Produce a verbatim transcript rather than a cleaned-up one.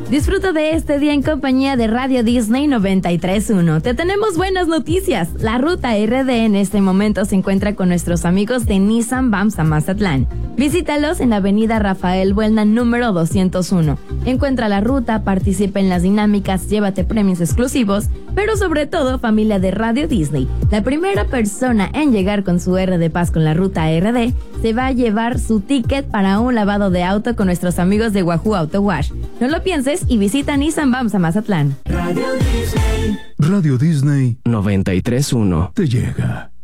Disfruta de este día en compañía de Radio Disney noventa y tres punto uno. Te tenemos buenas noticias. La ruta R D en este momento se encuentra con nuestros amigos de Nissan Bamsa Mazatlán. Visítalos en la avenida Rafael Buelna número doscientos uno. Encuentra la ruta, participa en las dinámicas, llévate premios exclusivos, pero sobre todo familia de Radio Disney. La primera persona en llegar con su R de Paz con la ruta R D se va a llevar su ticket para un lavado de auto con nuestros amigos de Wahoo Auto Wash. No lo pienses y visita Nissan Bamsa Mazatlán. Radio Disney. Radio Disney noventa y tres punto uno. Te llega.